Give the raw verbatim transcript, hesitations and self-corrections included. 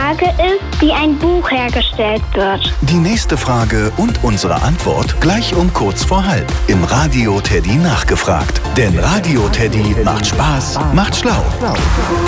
Frage ist, wie ein Buch hergestellt wird. Die nächste Frage und unsere Antwort gleich um kurz vor halb im Radio Teddy nachgefragt. Denn Radio Teddy macht Spaß, macht schlau.